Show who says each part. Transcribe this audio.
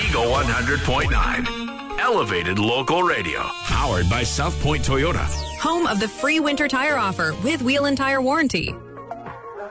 Speaker 1: Eagle 100.9. Elevated local radio. Powered by South Point Toyota.
Speaker 2: Home of the free winter tire offer with wheel and tire warranty.